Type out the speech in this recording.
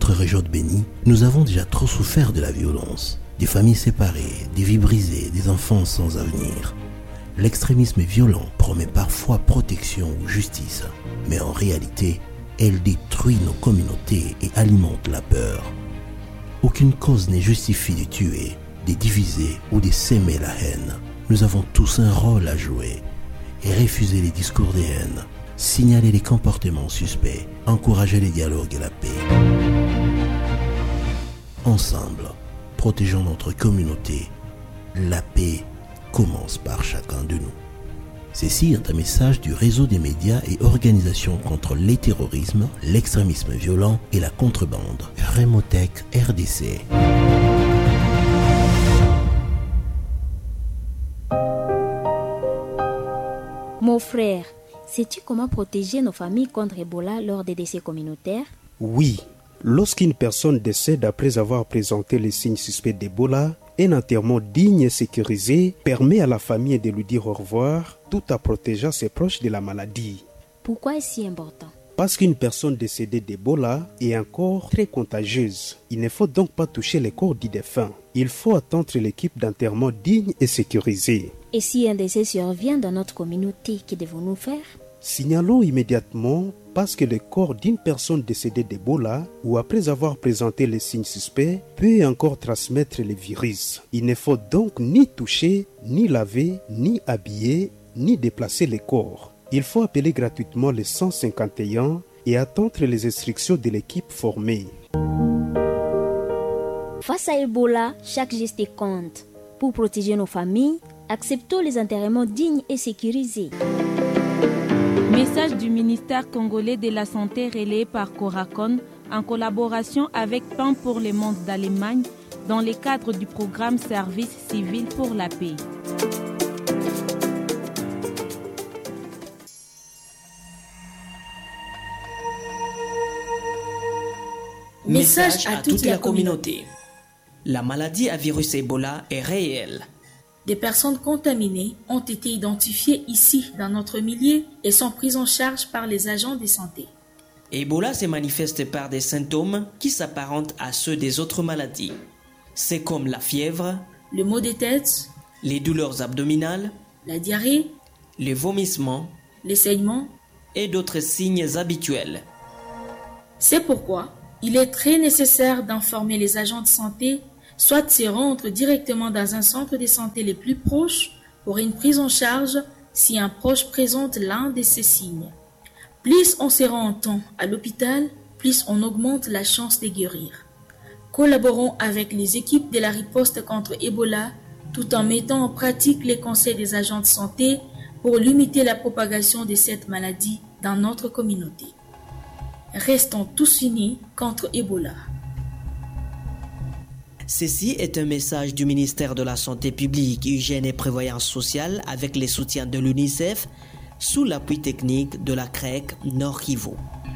notre région de Béni, nous avons déjà trop souffert de la violence. Des familles séparées, des vies brisées, des enfants sans avenir. L'extrémisme violent promet parfois protection ou justice, mais en réalité, elle détruit nos communautés et alimente la peur. Aucune cause n'est justifiée de tuer, de diviser ou de s'aimer la haine. Nous avons tous un rôle à jouer et refuser les discours de haine, signaler les comportements suspects, encourager les dialogues et la paix. Ensemble, protégeons notre communauté. La paix commence par chacun de nous. Ceci est un message du réseau des médias et organisations contre les terrorismes, l'extrémisme violent et la contrebande. Remotech RDC. Mon frère, sais-tu comment protéger nos familles contre Ebola lors des décès communautaires? Oui, lorsqu'une personne décède après avoir présenté les signes suspects d'Ebola, un enterrement digne et sécurisé permet à la famille de lui dire au revoir tout en protégeant ses proches de la maladie. Pourquoi est-ce si important? Parce qu'une personne décédée d'Ebola est encore très contagieuse. Il ne faut donc pas toucher les corps du défunt. Il faut attendre l'équipe d'enterrement digne et sécurisée. Et si un décès survient dans notre communauté, que devons-nous faire? Signalons immédiatement parce que le corps d'une personne décédée d'Ebola ou après avoir présenté les signes suspects peut encore transmettre le virus. Il ne faut donc ni toucher, ni laver, ni habiller, ni déplacer les corps. Il faut appeler gratuitement le 151 et attendre les instructions de l'équipe formée. Face à Ebola, chaque geste compte. Pour protéger nos familles, acceptons les enterrements dignes et sécurisés. Message du ministère congolais de la Santé relayé par Coracon en collaboration avec Pain pour le monde d'Allemagne dans le cadre du programme Service civil pour la paix. Message à toute la communauté. La maladie à virus Ebola est réelle. Des personnes contaminées ont été identifiées ici dans notre milieu et sont prises en charge par les agents de santé. Ebola se manifeste par des symptômes qui s'apparentent à ceux des autres maladies. C'est comme la fièvre, le maux de tête, les douleurs abdominales, la diarrhée, les vomissements, les saignements et d'autres signes habituels. C'est pourquoi il est très nécessaire d'informer les agents de santé, soit de se rendre directement dans un centre de santé les plus proches pour une prise en charge si un proche présente l'un de ces signes. Plus on se rend en temps à l'hôpital, plus on augmente la chance de guérir. Collaborons avec les équipes de la riposte contre Ebola tout en mettant en pratique les conseils des agents de santé pour limiter la propagation de cette maladie dans notre communauté. Restons tous unis contre Ebola. Ceci est un message du ministère de la Santé publique, Hygiène et Prévoyance sociale avec les soutiens de l'UNICEF sous l'appui technique de la CREC Nord Kivu.